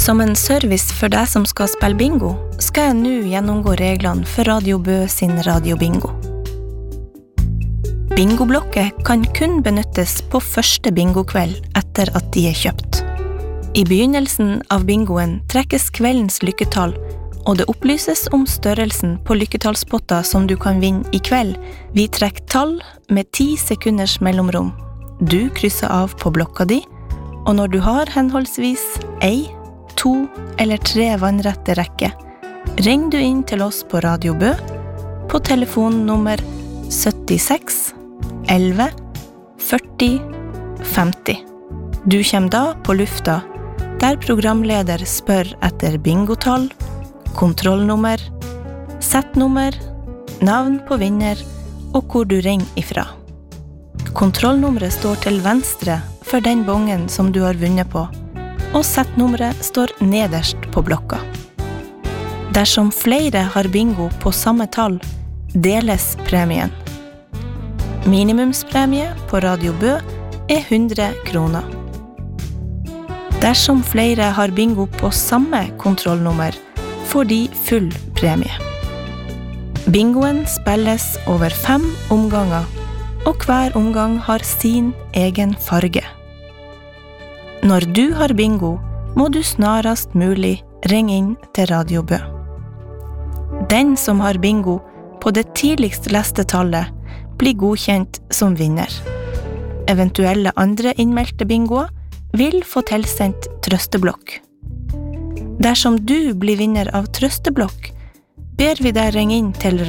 Som en service for deg som skal spille bingo, skal jeg nå gjennomgå reglene for Radio Bø sin Radio Bingo. Bingoblokker kan kun benyttes på første bingokveld etter at de er kjøpt. I begynnelsen av bingoen trekkes kveldens lykketall, og det opplyses om størrelsen på lykketallspotter som du kan vinne i kveld. Vi trekker tall med 10 sekunders mellomrom. Du krysser av på blokka di, og når du har henholdsvis 1, 2 eller 3 vannrette rekker, ring du inn til oss på Radio Bø på telefonnummer 76 11 40 50. Du kommer da på lufta, der programleder spør etter bingotall, kontrollnummer, settnummer, navn på vinner og hvor du ringer ifra. Kontrollnummeret står til venstre for den bongen som du har vunnet på, og settnummeret står nederst på blokka. Dersom flere har bingo på samme tall, deles premien. Minimumspremie på Radio Bø er 100 kroner. Dersom flere har bingo på samme kontrollnummer, får de full premie. Bingoen spilles over 5 omganger, og hver omgang har sin egen farge. Når du har bingo, må du snarast mulig ringe inn til Radio Bø. Den som har bingo på det tidligst leste tallet, blir godkjent som vinner. Eventuelle andre innmeldte bingoer vil få tilsendt trøsteblokk. Dersom du blir vinner av trøsteblokk, ber vi deg ringe inn til